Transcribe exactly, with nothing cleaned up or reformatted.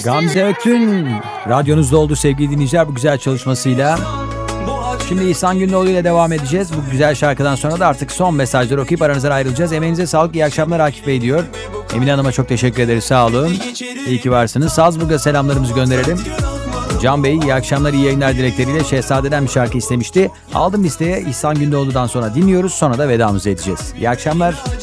Gamze Ökün radyonuzda oldu sevgili dinleyiciler bu güzel çalışmasıyla. Şimdi İhsan Gündoğdu ile devam edeceğiz. Bu güzel şarkıdan sonra da artık son mesajları okuyup aranızdan ayrılacağız. Emeğinize sağlık, iyi akşamlar Akif Bey diyor. Emine Hanım'a çok teşekkür ederiz, sağ olun. İyi ki varsınız. Salzburg'a selamlarımızı gönderelim. Can Bey iyi akşamlar, iyi yayınlar dilekleriyle Şehzade'den bir şarkı istemişti. Aldım listeye, İhsan Gündoğdu'dan sonra dinliyoruz. Sonra da vedamızı edeceğiz. İyi akşamlar.